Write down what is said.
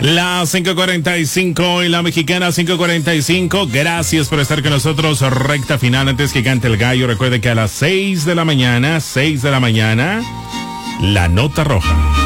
Las 5:45 y la mexicana 5:45. Gracias por estar con nosotros. Recta final antes que cante el gallo. Recuerde que a las 6 de la mañana, la nota roja.